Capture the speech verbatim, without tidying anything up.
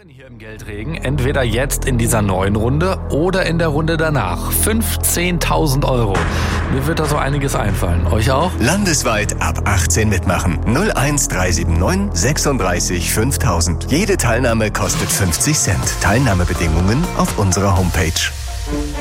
Hier im Geldregen, entweder jetzt in dieser neuen Runde oder in der Runde danach. fünfzehntausend Euro. Mir wird da so einiges einfallen. Euch auch? Landesweit ab achtzehn mitmachen. null eins drei sieben neun sechsunddreißig fünftausend. Jede Teilnahme kostet fünfzig Cent. Teilnahmebedingungen auf unserer Homepage.